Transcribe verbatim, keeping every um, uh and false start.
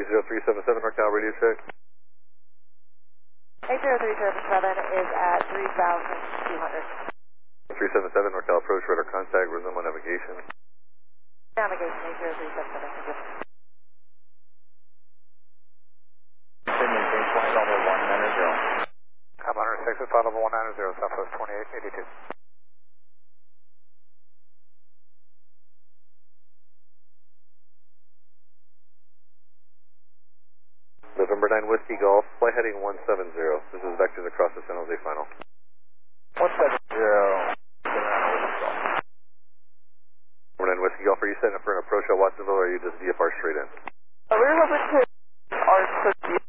eight zero three seven seven, NorCal radio check. eight zero three seven seven is at three thousand two hundred. three seven seven, NorCal approach, radar contact, resume on navigation. Navigation eight zero three seven seven. Continue, change flight level one nine zero. I'm one oh six at flight level one nine zero, Southwest twenty-eight eighty-two. November nine Whiskey Golf, flight heading one seven zero. This is vectors across the San Jose final. one seven zero. November nine Whiskey Golf, are you setting up for an approach at Watsonville or are you just V F R straight in? Uh, we're hoping to our